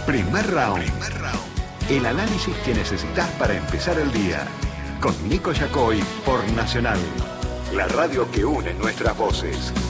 Primer round. El análisis que necesitas para empezar el día. Con Nico Yacoy por Nacional. La radio que une nuestras voces.